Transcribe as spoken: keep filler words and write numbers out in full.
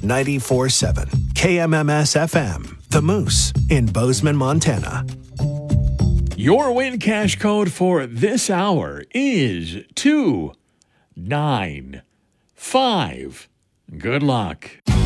ninety-four point seven K M M S F M, The Moose in Bozeman, Montana. Your win cash code for this hour is two nine five. Good luck.